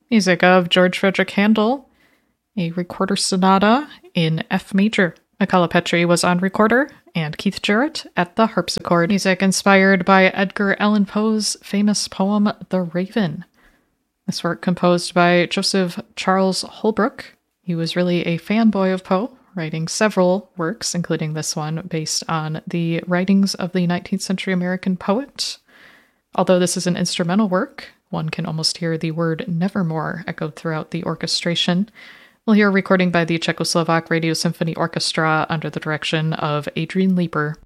Music of George Frederick Handel, a recorder sonata in F major. Acala Petri was on recorder, and Keith Jarrett at the harpsichord. Music inspired by Edgar Allan Poe's famous poem, The Raven. This work composed by Joseph Charles Holbrook. He was really a fanboy of Poe, writing several works, including this one, based on the writings of the 19th century American poet. Although this is an instrumental work, one can almost hear the word nevermore echoed throughout the orchestration. We'll hear a recording by the Czechoslovak Radio Symphony Orchestra under the direction of Adrian Leeper.